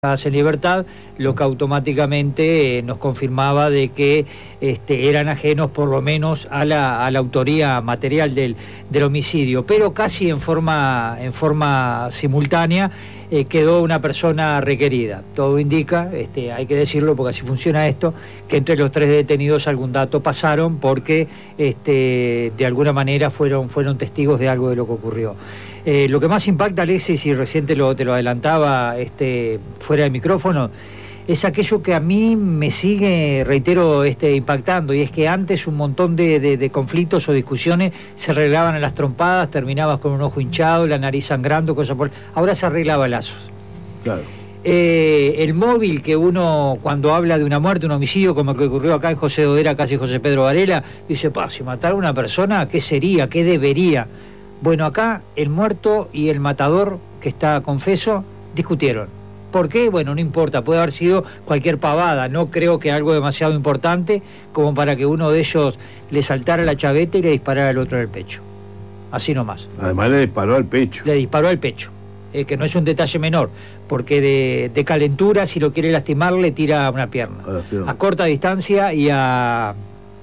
en libertad, lo que automáticamente nos confirmaba de que eran ajenos por lo menos a la autoría material del homicidio, pero casi en forma simultánea quedó una persona requerida. Todo indica, hay que decirlo porque así funciona esto, que entre los 3 detenidos algún dato pasaron porque de alguna manera fueron testigos de algo de lo que ocurrió. Lo que más impacta, Alexis, y recién te lo adelantaba fuera del micrófono, es aquello que a mí me sigue, reitero, impactando, y es que antes un montón de conflictos o discusiones se arreglaban a las trompadas, terminabas con un ojo hinchado, la nariz sangrando, cosas por... Ahora se arregla a balazos. Claro. El móvil que uno, cuando habla de una muerte, un homicidio, como el que ocurrió acá en José Dodera, casi José Pedro Varela, dice, si matara a una persona, ¿qué sería? ¿Qué debería? Bueno, acá el muerto y el matador, que está confeso, discutieron. ¿Por qué? Bueno, no importa, puede haber sido cualquier pavada, no creo que algo demasiado importante como para que uno de ellos le saltara la chaveta y le disparara al otro en el pecho. Así nomás. Además le disparó al pecho. Le disparó al pecho, que no es un detalle menor, porque de calentura, si lo quiere lastimar, le tira una pierna. A corta distancia y al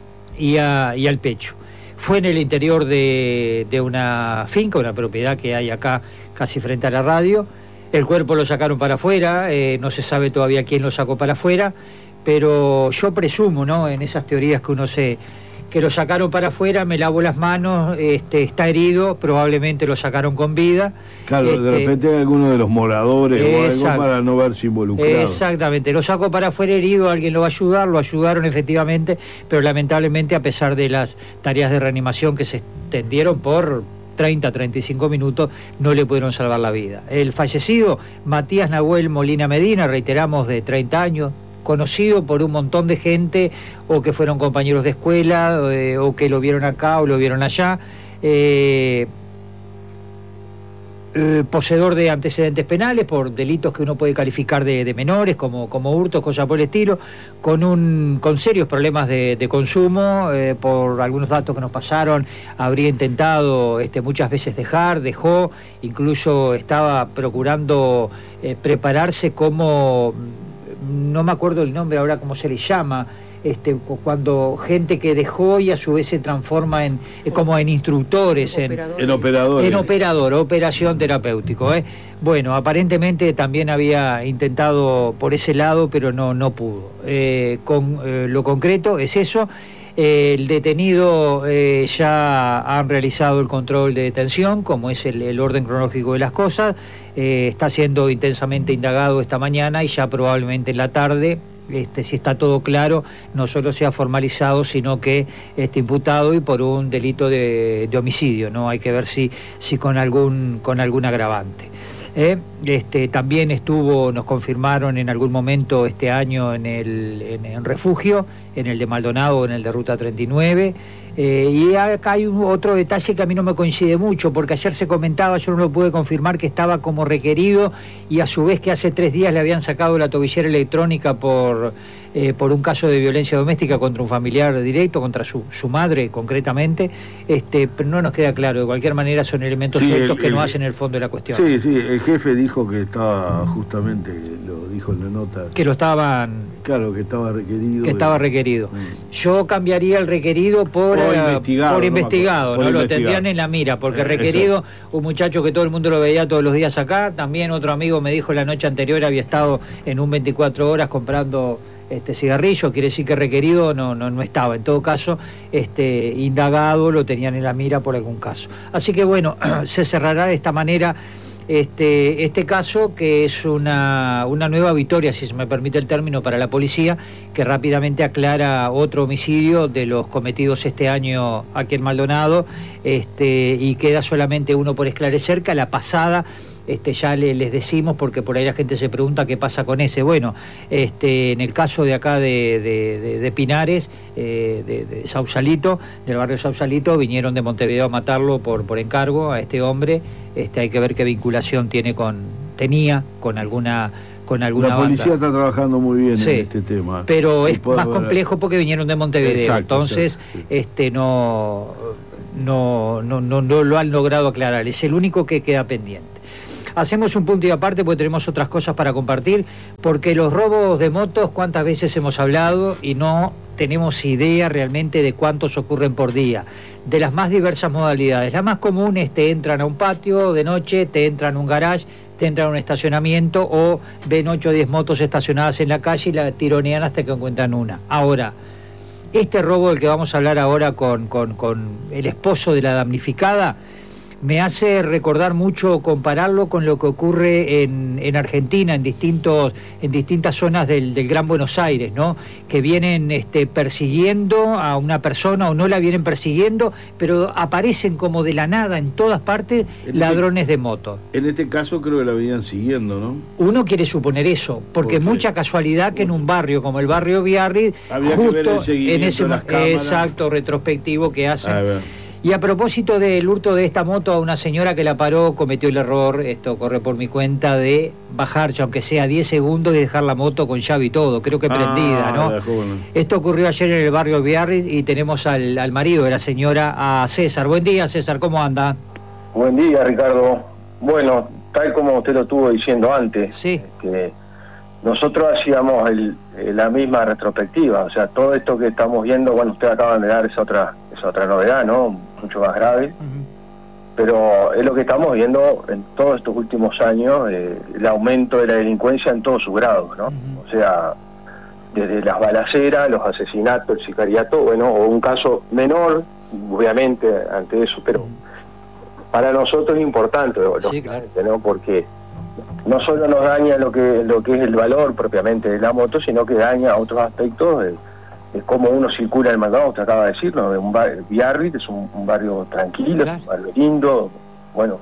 pecho. Fue en el interior de una finca, una propiedad que hay acá casi frente a la radio. El cuerpo lo sacaron para afuera, no se sabe todavía quién lo sacó para afuera, pero yo presumo, ¿no?, en esas teorías que lo sacaron para afuera, me lavo las manos, está herido, probablemente lo sacaron con vida. Claro, de repente alguno de los moradores o algo para no verse involucrado. Exactamente, lo sacó para afuera herido, alguien lo va a ayudar, lo ayudaron efectivamente, pero lamentablemente a pesar de las tareas de reanimación que se extendieron por 30-35 minutos, no le pudieron salvar la vida. El fallecido, Matías Nahuel Molina Medina, reiteramos, de 30 años, conocido por un montón de gente, o que fueron compañeros de escuela, o que lo vieron acá o lo vieron allá, poseedor de antecedentes penales por delitos que uno puede calificar de menores, como hurtos, cosas por el estilo, con serios problemas de consumo, por algunos datos que nos pasaron, habría intentado muchas veces dejó, incluso estaba procurando prepararse como... no me acuerdo el nombre ahora, cómo se le llama, cuando gente que dejó y a su vez se transforma como en instructores, en operador, operación terapéutico. Bueno, aparentemente también había intentado por ese lado, pero no pudo. Lo concreto es eso. El detenido ya han realizado el control de detención, como es el orden cronológico de las cosas. Está siendo intensamente indagado esta mañana y ya probablemente en la tarde, si está todo claro, no solo sea formalizado, sino que esté imputado y por un delito de homicidio, ¿no? Hay que ver si con algún agravante. También nos confirmaron en algún momento este año en refugio, en el de Maldonado, en el de Ruta 39, y acá hay otro detalle que a mí no me coincide mucho, porque ayer se comentaba, yo no lo pude confirmar, que estaba como requerido, y a su vez que hace 3 días le habían sacado la tobillera electrónica por un caso de violencia doméstica contra un familiar directo, contra su madre concretamente, pero no nos queda claro. De cualquier manera son elementos sueltos que no hacen el fondo de la cuestión. Sí, el jefe dijo que estaba, justamente, lo dijo en la nota, que lo estaban... Claro, que estaba requerido. Que estaba requerido. Yo cambiaría el requerido por investigado, ¿no? Lo tendrían en la mira, porque requerido, un muchacho que todo el mundo lo veía todos los días acá. También otro amigo me dijo la noche anterior había estado en un 24 horas comprando cigarrillo, quiere decir que requerido no estaba. En todo caso, indagado, lo tenían en la mira por algún caso. Así que bueno, se cerrará de esta manera este caso, que es una nueva victoria, si se me permite el término, para la policía, que rápidamente aclara otro homicidio de los cometidos este año aquí en Maldonado, y queda solamente uno por esclarecer, que a la pasada ya les decimos, porque por ahí la gente se pregunta qué pasa con ese. Bueno, en el caso de acá de Pinares, de Sausalito, del barrio Sausalito, vinieron de Montevideo a matarlo por encargo a este hombre. Hay que ver qué vinculación tenía con alguna La policía está trabajando muy bien en este tema. Pero es más complejo porque vinieron de Montevideo. Exacto, entonces no lo han logrado aclarar. Es el único que queda pendiente. hacemos un punto y aparte porque tenemos otras cosas para compartir, porque los robos de motos, cuántas veces hemos hablado y no tenemos idea realmente de cuántos ocurren por día, de las más diversas modalidades. La más común es te entran a un patio de noche, te entran a un garage, te entran a un estacionamiento o ven 8 o 10 motos estacionadas en la calle y la tironean hasta que encuentran una. Ahora, este robo del que vamos a hablar ahora con el esposo de la damnificada me hace recordar mucho, compararlo con lo que ocurre en Argentina, en distintas zonas del Gran Buenos Aires, ¿no? Que vienen persiguiendo a una persona o no la vienen persiguiendo, pero aparecen como de la nada en todas partes ladrones de moto. En este caso creo que la venían siguiendo, ¿no? Uno quiere suponer eso, porque mucha casualidad que en un barrio como el barrio Biarritz, había justo que ver el seguimiento en ese de las cámaras. exacto retrospectivo que hacen. A ver. Y a propósito del hurto de esta moto, a una señora que la paró cometió el error, esto corre por mi cuenta, de bajarse, aunque sea 10 segundos, y dejar la moto con llave y todo, creo que prendida, ¿no? Esto ocurrió ayer en el barrio Biarritz y tenemos al marido de la señora, a César. Buen día, César, ¿cómo anda? Buen día, Ricardo. Bueno, tal como usted lo estuvo diciendo antes, sí. Que nosotros hacíamos la misma retrospectiva, o sea, todo esto que estamos viendo, bueno, ustedes acaban de dar esa otra novedad, ¿no? Mucho más grave, pero es lo que estamos viendo en todos estos últimos años, el aumento de la delincuencia en todos sus grados, ¿no? O sea, desde las balaceras, los asesinatos, el sicariato, bueno, o un caso menor, obviamente, ante eso, pero para nosotros es importante, sí, claro, ¿no? Porque no solo nos daña lo que es el valor propiamente de la moto, sino que daña otros aspectos de cómo uno circula en el mercado. Usted acaba de decirlo, de Biarritz es un barrio tranquilo, claro, un barrio lindo, bueno,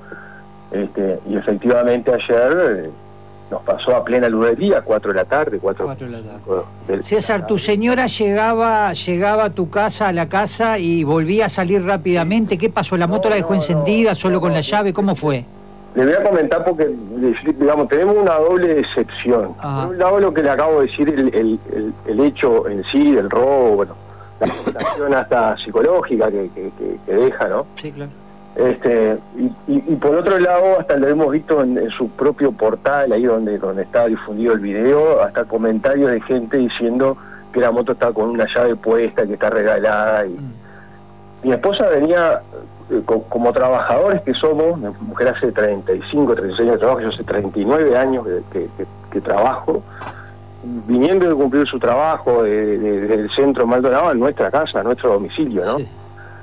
y efectivamente ayer nos pasó a plena luz del día, 4 de la tarde, 4 de la tarde. César, tu señora llegaba a tu casa, a la casa, y volvía a salir rápidamente. ¿Qué pasó? ¿La moto la dejó encendida, solo con la llave? ¿Cómo fue? Le voy a comentar porque, digamos, tenemos una doble decepción. Por un lado, lo que le acabo de decir, el hecho en sí, del robo, bueno, la afectación hasta psicológica que deja, ¿no? Sí, claro. Y por otro lado, hasta lo hemos visto en su propio portal, ahí donde está difundido el video, hasta comentarios de gente diciendo que la moto está con una llave puesta, que está regalada. Mi esposa venía, como trabajadores que somos, mi mujer hace 35, 36 años de trabajo, yo hace 39 años que trabajo, viniendo de cumplir su trabajo del centro Maldonado a nuestra casa, a nuestro domicilio, ¿no? Sí.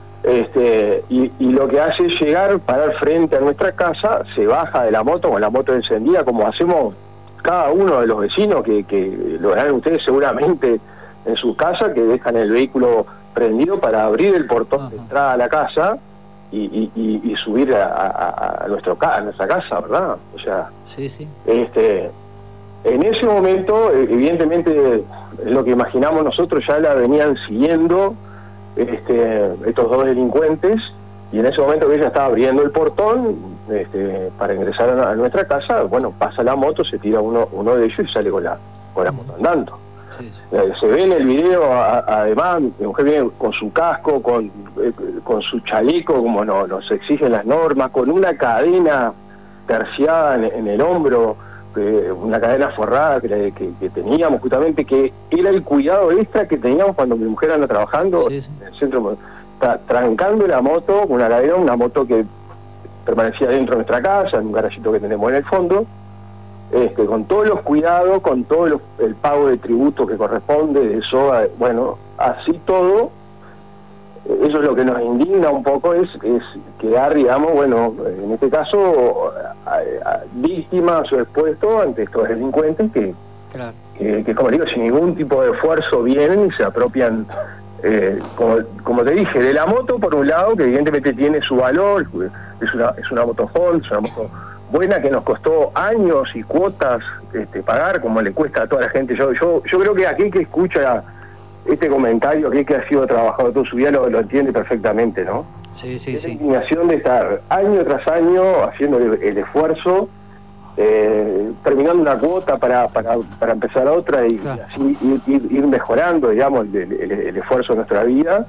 Y lo que hace es llegar, parar frente a nuestra casa, se baja de la moto con la moto encendida, como hacemos cada uno de los vecinos que lo harán ustedes seguramente en su casa, que dejan el vehículo prendido para abrir el portón de entrada a la casa y subir a nuestra casa, ¿verdad? O sea, sí, sí. En ese momento, evidentemente, lo que imaginamos nosotros, ya la venían siguiendo estos dos delincuentes, y en ese momento que ella estaba abriendo el portón para ingresar a nuestra casa, bueno, pasa la moto, se tira uno de ellos y sale con la moto andando. Sí, sí. Se ve en el video, además, mi mujer viene con su casco, con su chaleco, como nos exigen las normas, con una cadena terciada en el hombro, una cadena forrada que teníamos, justamente, que era el cuidado extra que teníamos cuando mi mujer anda trabajando, sí, sí, en el centro, trancando la moto con una cadena, una moto que permanecía dentro de nuestra casa, en un garajito que tenemos en el fondo, con todos los cuidados, con todo el pago de tributo que corresponde, de SOA, bueno, así todo. Eso es lo que nos indigna un poco, es quedar, digamos, bueno, en este caso, víctimas o expuestos ante estos delincuentes que, claro, que, como digo, sin ningún tipo de esfuerzo vienen y se apropian, como te dije, de la moto, por un lado, que evidentemente tiene su valor, es una moto Honda, es una moto buena, que nos costó años y cuotas pagar, como le cuesta a toda la gente. Yo creo que aquel que escucha este comentario, aquel que ha sido trabajador toda su vida, lo entiende perfectamente, ¿no? Sí, sí, sí. La indignación de estar año tras año haciendo el esfuerzo, terminando una cuota para empezar otra, y claro, así ir mejorando, digamos, el esfuerzo de nuestra vida,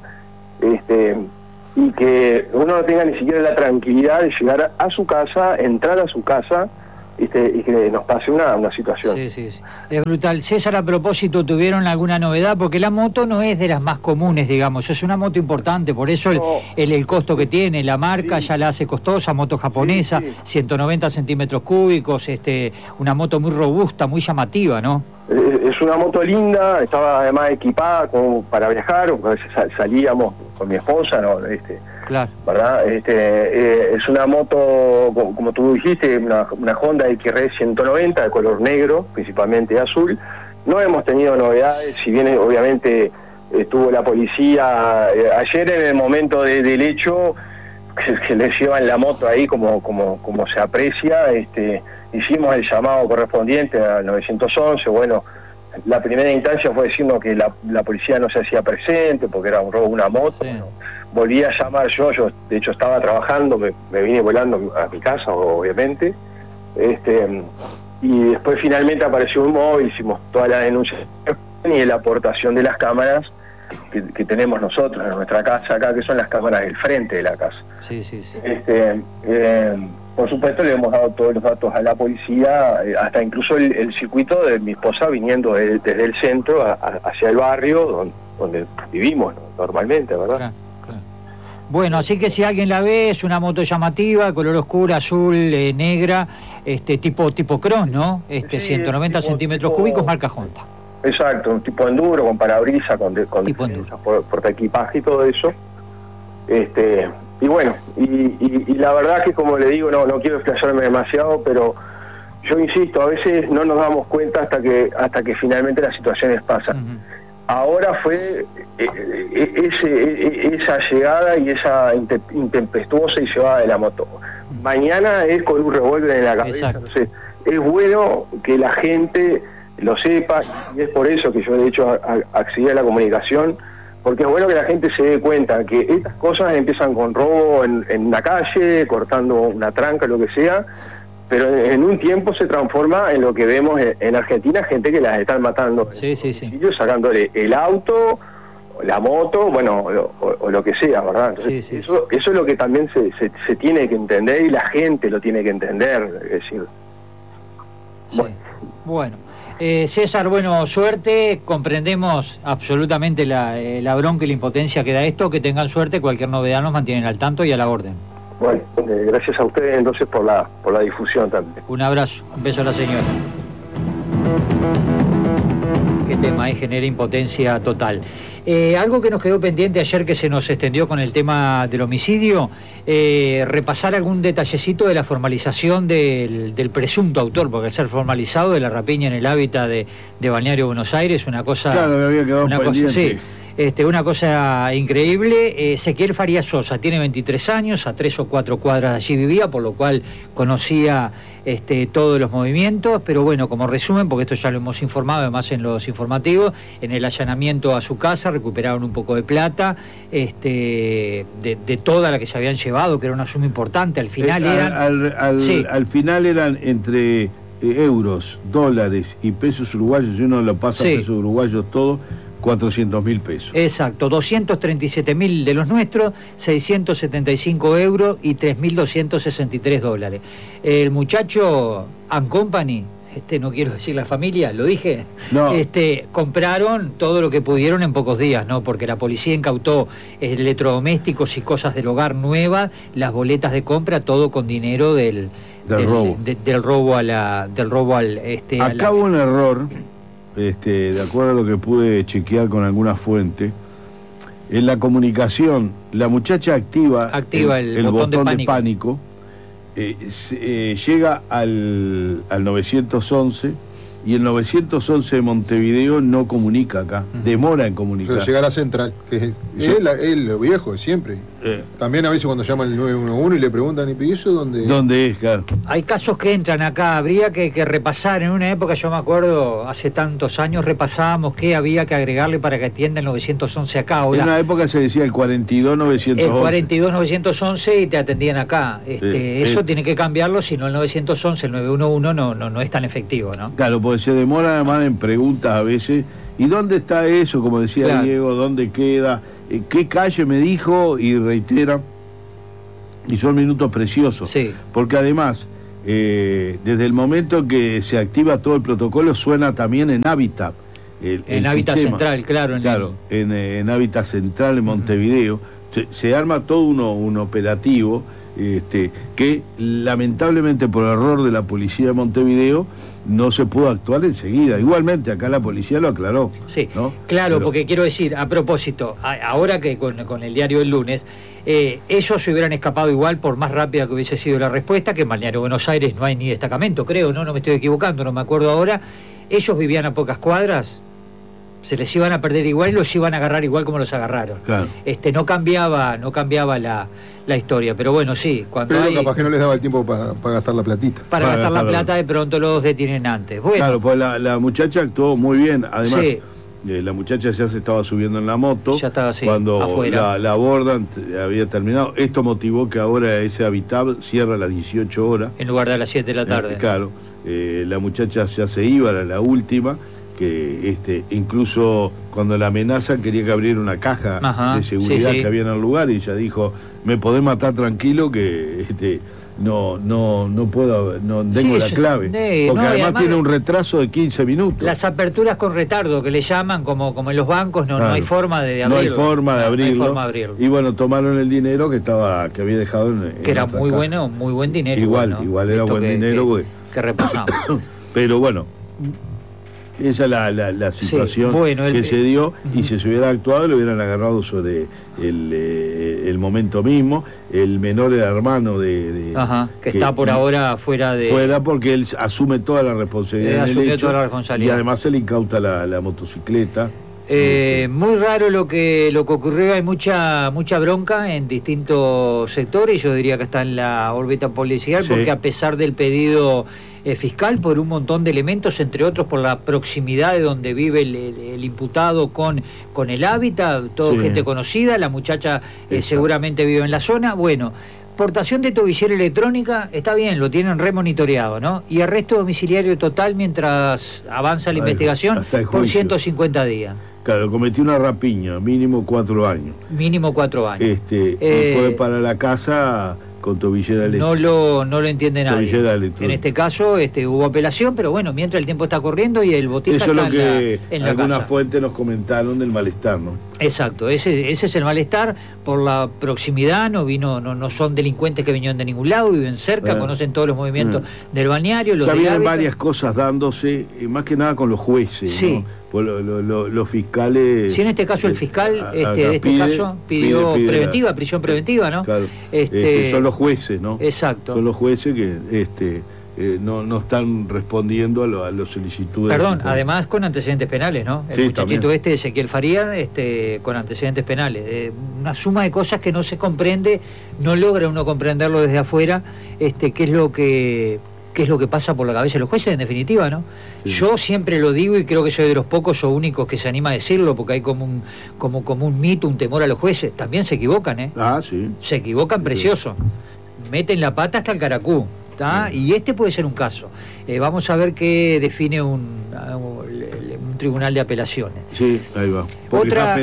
y que uno no tenga ni siquiera la tranquilidad de llegar a su casa, entrar a su casa, y que nos pase una situación. Sí, sí, sí. Es brutal. César, a propósito, ¿tuvieron alguna novedad? Porque la moto no es de las más comunes, digamos, es una moto importante, por eso el costo que tiene, la marca ya la hace costosa, moto japonesa, 190 centímetros cúbicos, una moto muy robusta, muy llamativa, ¿no? Es una moto linda, estaba además equipada como para viajar, a veces salíamos con mi esposa, ¿no? Claro. ¿Verdad? Es una moto, como tú dijiste, una Honda XR 190 de color negro, principalmente azul. No hemos tenido novedades, si bien obviamente estuvo la policía ayer en el momento del hecho, que le llevan la moto ahí como se aprecia. Hicimos el llamado correspondiente al 911. Bueno, la primera instancia fue decirnos que la policía no se hacía presente porque era un robo de una moto. Sí. Bueno, volví a llamar yo de hecho estaba trabajando, me vine volando a mi casa, obviamente. Y después finalmente apareció un móvil, hicimos toda la denuncia y la aportación de las cámaras que tenemos nosotros en nuestra casa acá, que son las cámaras del frente de la casa. Sí, sí, sí. Por supuesto le hemos dado todos los datos a la policía, hasta incluso el circuito de mi esposa viniendo desde el centro hacia el barrio donde vivimos, ¿no? Normalmente, ¿verdad? Claro, claro. Bueno, así que si alguien la ve, es una moto llamativa, color oscura, azul, negra, tipo cross, ¿no? Sí, 190 centímetros cúbicos, marca Honda. Exacto, un tipo enduro, con parabrisa, con portaequipaje y todo eso. Y bueno, y la verdad que, como le digo, no quiero explayarme demasiado, pero yo insisto, a veces no nos damos cuenta hasta que finalmente las situaciones pasan. Uh-huh. Ahora fue esa llegada y esa intempestuosa y llevada de la moto. Mañana es con un revólver en la cabeza. Exacto. Entonces es bueno que la gente lo sepa, y es por eso que yo de hecho accedí a la comunicación, porque es bueno que la gente se dé cuenta que estas cosas empiezan con robo en la calle, cortando una tranca, lo que sea, pero en un tiempo se transforma en lo que vemos en Argentina, gente que las están matando, sí. Sacándole el auto, la moto, bueno, o lo que sea, ¿verdad? Entonces, sí. Eso es lo que también se tiene que entender, y la gente lo tiene que entender, es decir. Bueno. César, bueno, suerte, comprendemos absolutamente la bronca y la impotencia que da esto, que tengan suerte, cualquier novedad nos mantienen al tanto y a la orden. Bueno, gracias a ustedes entonces por la difusión también. Un abrazo, un beso a la señora. Qué tema, genera impotencia total. Algo que nos quedó pendiente ayer, que se nos extendió con el tema del homicidio, repasar algún detallecito de la formalización del presunto autor, porque al ser formalizado, de la rapiña en el hábitat de Balneario Buenos Aires, una cosa... Claro, me había quedado pendiente. Una cosa increíble. Ezequiel Farías Sosa tiene 23 años, a 3 o 4 cuadras de allí vivía, por lo cual conocía todos los movimientos, pero bueno, como resumen, porque esto ya lo hemos informado además en los informativos, en el allanamiento a su casa recuperaron un poco de plata, de toda la que se habían llevado, que era una suma importante. Al final al final eran entre euros, dólares y pesos uruguayos, y uno lo pasa a pesos uruguayos todo, 400.000 pesos. Exacto, 237.000 de los nuestros, 675 euros y 3.263 dólares. El muchacho and company, no quiero decir la familia, lo dije, no. Compraron todo lo que pudieron en pocos días, ¿no? Porque la policía incautó electrodomésticos y cosas del hogar nuevas, las boletas de compra, todo con dinero del robo al acá hubo un error. De acuerdo a lo que pude chequear con alguna fuente, en la comunicación, la muchacha activa el botón de pánico, llega al 911, y el 911 de Montevideo no comunica acá, demora en comunicar. Llega a la central, que es lo viejo de siempre. También a veces cuando llama el 911 y le preguntan, ¿y eso dónde? ¿Dónde es, claro? Hay casos que entran acá, habría que repasar. En una época, yo me acuerdo, hace tantos años, repasábamos qué había que agregarle para que atienda el 911 acá. Ahora, en una época se decía el 42911. El 42911 y te atendían acá. Eso tiene que cambiarlo, si no el 911, el 911 no es tan efectivo, ¿no? Claro, porque se demora además en preguntas a veces. ¿Y dónde está eso? Como decía Diego, ¿dónde queda? ¿Qué calle me dijo? Y reitera. Y son minutos preciosos. Sí. Porque además, desde el momento que se activa todo el protocolo, suena también en Hábitat. En Hábitat Central, claro. En Hábitat Central, en Montevideo. Se arma todo un operativo que lamentablemente por error de la policía de Montevideo no se pudo actuar enseguida. Igualmente acá la policía lo aclaró. Sí, ¿no? Claro, pero... porque quiero decir, a propósito, ahora que con el diario El Lunes, ellos se hubieran escapado igual por más rápida que hubiese sido la respuesta, que en Balneario Buenos Aires no hay ni destacamento, creo, no me estoy equivocando, no me acuerdo ahora. Ellos vivían a pocas cuadras, se les iban a perder igual y los iban a agarrar igual como los agarraron. Claro. No cambiaba la historia, pero bueno, sí. Pero capaz que no les daba el tiempo para gastar la platita. Para gastar la plata, de pronto los detienen antes. Bueno. Claro, pues la muchacha actuó muy bien, además... Sí. La muchacha ya se estaba subiendo en la moto. Ya estaba así, cuando la abordan, había terminado. Esto motivó que ahora ese Habitat cierra a las 18 horas. En lugar de a las 7 de la tarde. Claro. La muchacha ya se iba, era la última, que incluso cuando la amenazan quería que abriera una caja de seguridad que había en el lugar, y ella dijo, me podés matar tranquilo que no puedo, no tengo la clave, porque además tiene un retraso de 15 minutos. Las aperturas con retardo que le llaman, como en los bancos, no hay forma de abrirlo. No hay forma de abrirlo. Y bueno, tomaron el dinero que había dejado que era muy buen dinero. Igual era buen dinero que repasamos. Pero bueno, esa es la situación que se dio, y si se hubiera actuado lo hubieran agarrado sobre el momento mismo. El menor era hermano que está por ahora fuera porque él asume toda la responsabilidad del hecho, y además se le incauta la motocicleta. Muy raro lo que ocurrió. Hay mucha bronca en distintos sectores. Yo diría que está en la órbita policial, porque a pesar del pedido fiscal, por un montón de elementos, entre otros por la proximidad de donde vive el imputado con el hábitat, todo gente conocida, la muchacha seguramente vive en la zona. Bueno, portación de tobillera electrónica, está bien, lo tienen remonitoreado, ¿no? Y arresto domiciliario total mientras avanza la investigación por 150 días. Claro, cometió una rapiña, mínimo 4 años. Mínimo 4 años. Fue para la casa con tobillera eléctrica. No lo entiende nadie. En este caso hubo apelación, pero bueno, mientras el tiempo está corriendo y el botín está en la casa. Eso es lo que algunas fuentes nos comentaron del malestar, ¿no? Exacto, ese es el malestar por la proximidad. No son delincuentes que vinieron de ningún lado, viven cerca, conocen todos los movimientos del balneario. Había varias cosas dándose, más que nada con los jueces, sí, ¿no? Los fiscales... Sí, en este caso el fiscal pidió preventiva, prisión preventiva, ¿no? Claro, son los jueces, ¿no? Exacto. Son los jueces que no están respondiendo a los solicitudes. Perdón, además con antecedentes penales, ¿no? El muchachito Ezequiel Faría, con antecedentes penales. Una suma de cosas que no se comprende, no logra uno comprenderlo desde afuera, qué es lo que pasa por la cabeza de los jueces, en definitiva, ¿no? Sí. Yo siempre lo digo, y creo que soy de los pocos o únicos que se anima a decirlo, porque hay como un mito, un temor a los jueces. También se equivocan, ¿eh? Sí. Se equivocan precioso. Meten la pata hasta el caracú, ¿está? Y puede ser un caso. Vamos a ver qué define un tribunal de apelaciones. Sí, ahí va. Porque está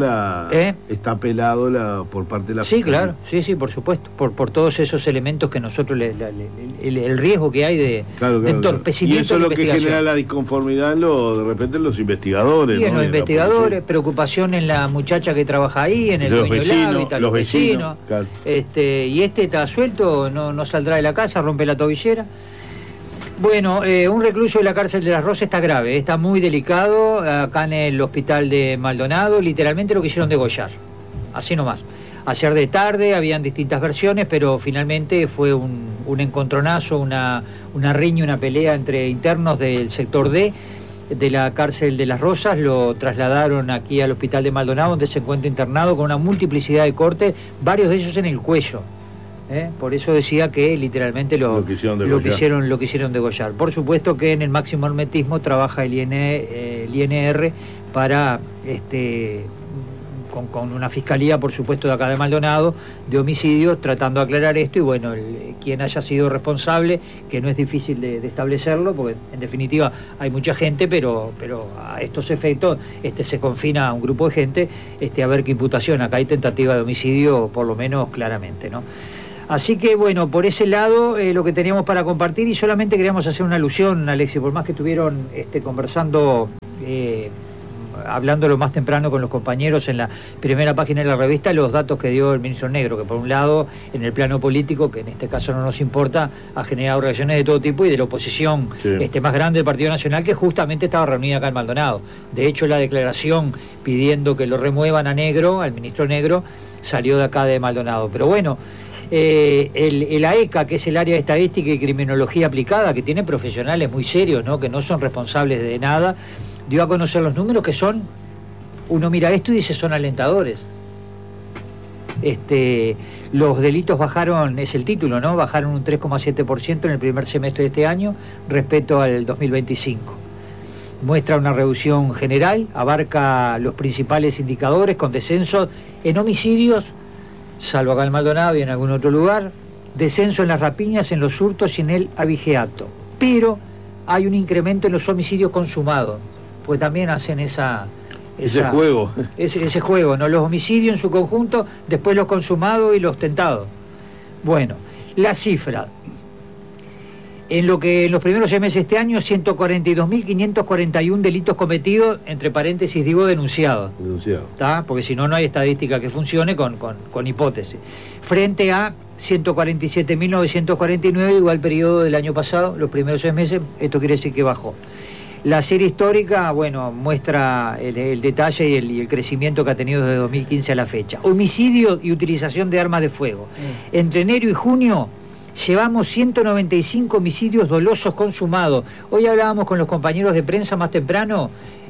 apelado por parte de la fiscalía. Claro, sí, por supuesto, por todos esos elementos que nosotros el riesgo que hay de entorpecimiento. Y eso es lo que genera la disconformidad de repente en los investigadores. Y en los investigadores, preocupación en la muchacha que trabaja ahí, en el dueño del hábitat, los vecinos. Claro. Y está suelto, no saldrá de la casa, rompe la tobillera. Bueno, un recluso de la cárcel de Las Rosas está grave, está muy delicado, acá en el hospital de Maldonado, literalmente lo quisieron degollar, así nomás. Ayer de tarde habían distintas versiones, pero finalmente fue un encontronazo, una riña, una pelea entre internos del sector D de la cárcel de Las Rosas. Lo trasladaron aquí al hospital de Maldonado, donde se encuentra internado con una multiplicidad de cortes, varios de ellos en el cuello. Por eso decía que literalmente lo quisieron degollar. Por supuesto que en el máximo hermetismo trabaja el INR para con una fiscalía, por supuesto, de acá de Maldonado, de homicidio, tratando de aclarar esto. Y bueno, quien haya sido responsable, que no es difícil de establecerlo, porque en definitiva hay mucha gente, pero a estos efectos se confina a un grupo de gente a ver qué imputación. Acá hay tentativa de homicidio, por lo menos claramente, ¿no? Así que bueno, por ese lado lo que teníamos para compartir, y solamente queríamos hacer una alusión, Alexis, por más que estuvieron conversando, hablándolo más temprano con los compañeros en la primera página de la revista, los datos que dio el ministro Negro, que por un lado, en el plano político, que en este caso no nos importa, ha generado reacciones de todo tipo y de la oposición más grande del Partido Nacional, que justamente estaba reunida acá en Maldonado. De hecho, la declaración pidiendo que lo remuevan a Negro, al ministro Negro, salió de acá de Maldonado. Pero bueno, el AECA, que es el área de estadística y criminología aplicada, que tiene profesionales muy serios, ¿no?, que no son responsables de nada, dio a conocer los números que son, uno mira esto y dice, son alentadores. Los delitos bajaron, es el título, ¿no?, bajaron un 3,7% en el primer semestre de este año respecto al 2025. Muestra una reducción general, abarca los principales indicadores con descenso en homicidios, salvo acá en Maldonado y en algún otro lugar, descenso en las rapiñas, en los hurtos y en el abigeato. Pero hay un incremento en los homicidios consumados, pues también hacen ese juego, ¿no? Los homicidios en su conjunto, después los consumados y los tentados. Bueno, la cifra. En los primeros 6 meses de este año, 142.541 delitos cometidos, entre paréntesis digo denunciados. ¿Tá? Porque si no, no hay estadística que funcione con hipótesis. Frente a 147.949, igual periodo del año pasado, los primeros 6 meses, esto quiere decir que bajó. La serie histórica, bueno, muestra el detalle y el crecimiento que ha tenido desde 2015 a la fecha. Homicidio y utilización de armas de fuego. Entre enero y junio llevamos 195 homicidios dolosos consumados. Hoy hablábamos con los compañeros de prensa más temprano,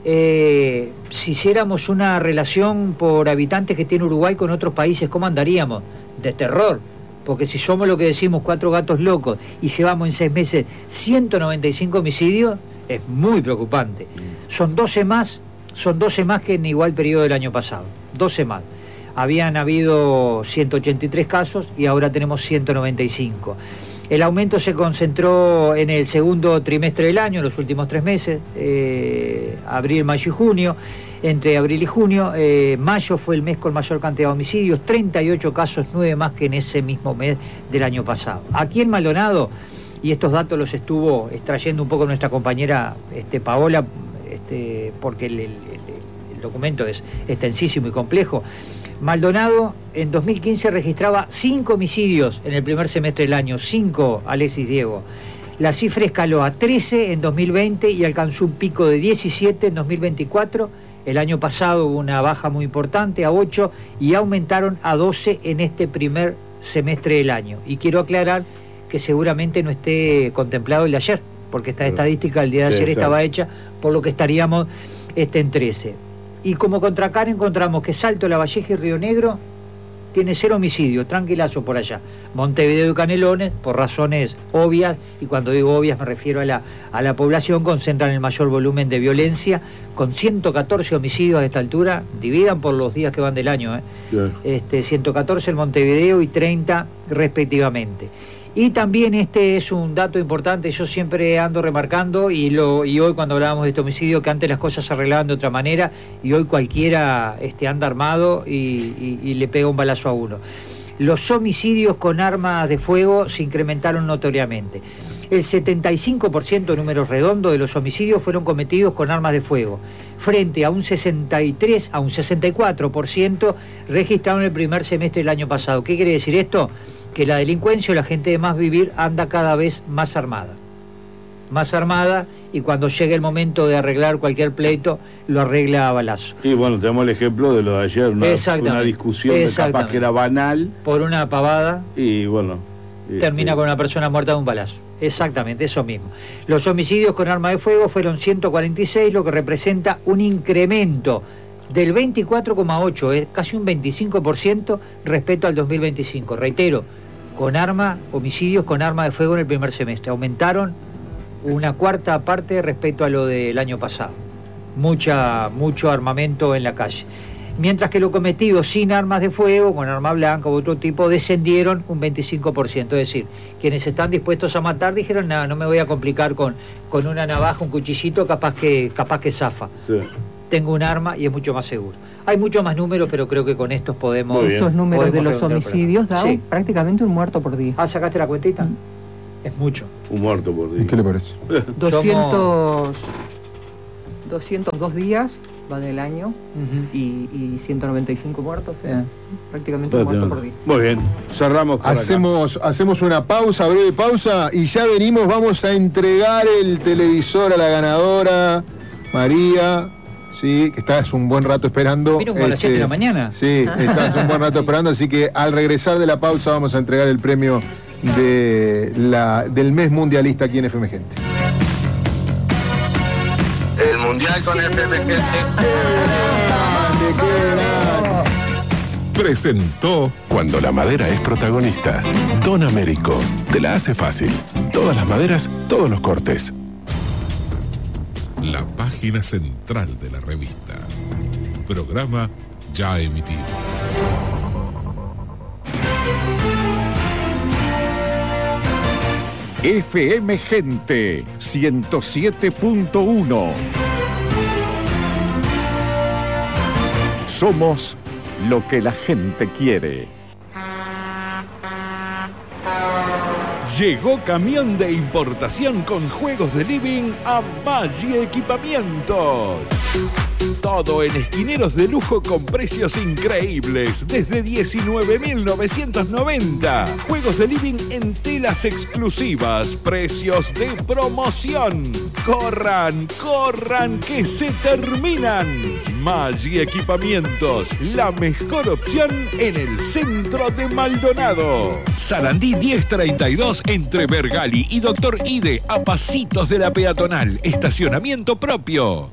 si hiciéramos una relación por habitantes que tiene Uruguay con otros países, ¿cómo andaríamos? De terror, porque si somos lo que decimos 4 gatos locos y llevamos en 6 meses 195 homicidios, es muy preocupante. Son 12 más que en igual periodo del año pasado, 12 más. Habían habido 183 casos y ahora tenemos 195. El aumento se concentró en el segundo trimestre del año, los últimos 3 meses, abril, mayo y junio. Entre abril y junio, mayo fue el mes con mayor cantidad de homicidios, 38 casos, 9 más que en ese mismo mes del año pasado. Aquí en Maldonado, y estos datos los estuvo extrayendo un poco nuestra compañera Paola, porque el documento es extensísimo y complejo. Maldonado en 2015 registraba 5 homicidios en el primer semestre del año, 5, Alexis, Diego. La cifra escaló a 13 en 2020 y alcanzó un pico de 17 en 2024. El año pasado hubo una baja muy importante, a 8, y aumentaron a 12 en este primer semestre del año. Y quiero aclarar que seguramente no esté contemplado el de ayer, porque esta estadística del día de ayer estaba hecha, por lo que estaríamos en 13. Y como contracar encontramos que Salto, Lavalleja y Río Negro tiene 0 homicidios, tranquilazo por allá. Montevideo y Canelones, por razones obvias, y cuando digo obvias me refiero a la población, concentran el mayor volumen de violencia, con 114 homicidios a esta altura, dividan por los días que van del año, 114 en Montevideo y 30 respectivamente. Y también es un dato importante, yo siempre ando remarcando, y hoy cuando hablábamos de este homicidio, que antes las cosas se arreglaban de otra manera, y hoy cualquiera anda armado y le pega un balazo a uno. Los homicidios con armas de fuego se incrementaron notoriamente. El 75%, números redondos, de los homicidios fueron cometidos con armas de fuego, frente a un 63, a un 64% registrado en el primer semestre del año pasado. ¿Qué quiere decir esto? Que la delincuencia o la gente de más vivir anda cada vez más armada, y cuando llega el momento de arreglar cualquier pleito, lo arregla a balazo. Y bueno, tenemos el ejemplo de lo de ayer, una discusión que capaz que era banal. Por una pavada. Y bueno. Termina con una persona muerta de un balazo. Exactamente, eso mismo. Los homicidios con arma de fuego fueron 146, lo que representa un incremento del 24,8, casi un 25% respecto al 2025. Reitero, homicidios con arma de fuego en el primer semestre aumentaron una cuarta parte respecto a lo del año pasado. Mucho armamento en la calle. Mientras que los cometidos sin armas de fuego, con arma blanca u otro tipo, descendieron un 25%. Es decir, quienes están dispuestos a matar dijeron, no me voy a complicar con una navaja, un cuchillito, capaz que zafa. Sí. tengo un arma y es mucho más seguro. Hay muchos más números, pero creo que con estos podemos... Esos números de los homicidios dan prácticamente un muerto por día. ¿Sacaste la cuentita? Es mucho. Un muerto por día. ¿Qué le parece? 202 días va del año y 195 muertos. Prácticamente un muerto por día. Muy bien, cerramos por hacemos una pausa, breve pausa, y ya venimos. Vamos a entregar el televisor a la ganadora, María. Sí, que estás un buen rato esperando. Vino como a las 7 de la mañana. Sí, estás un buen rato esperando, así que al regresar de la pausa vamos a entregar el premio del mes mundialista aquí en FM Gente. El mundial con FM Gente. Presentó Cuando la madera es protagonista. Don Américo, te la hace fácil. Todas las maderas, todos los cortes. La página central de la revista. Programa ya emitido. FM Gente 107.1. Somos lo que la gente quiere. Llegó camión de importación con juegos de living a Maggi Equipamientos. Todo en esquineros de lujo con precios increíbles, desde 19.990. Juegos de living en telas exclusivas, precios de promoción. ¡Corran, corran, que se terminan! Maggi Equipamientos, la mejor opción en el centro de Maldonado. Sarandí 1032 entre Bergali y Doctor Ide, a pasitos de la peatonal. Estacionamiento propio.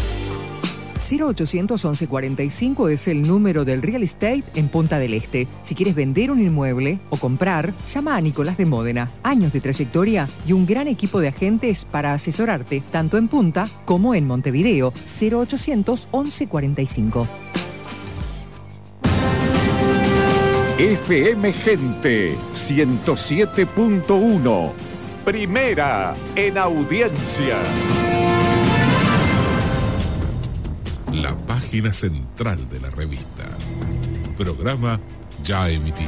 0800 1145 es el número del real estate en Punta del Este. Si quieres vender un inmueble o comprar, llama a Nicolás de Módena. Años de trayectoria y un gran equipo de agentes para asesorarte, tanto en Punta como en Montevideo. 0800 1145. FM Gente 107.1. Primera en audiencia. La página central de la revista. Programa ya emitido.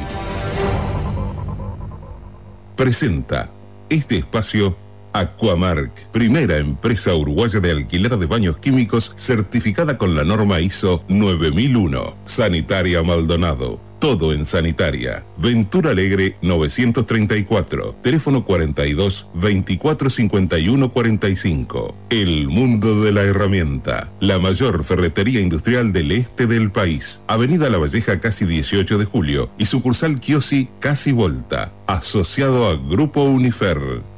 Presenta este espacio Aquamark, primera empresa uruguaya de alquiler de baños químicos certificada con la norma ISO 9001. Sanitaria Maldonado. Todo en sanitaria. Ventura Alegre 934. Teléfono 42 24 51 45. El mundo de la herramienta. La mayor ferretería industrial del este del país. Avenida La Valleja casi 18 de julio y sucursal Chiosi casi Volta. Asociado a Grupo Unifer.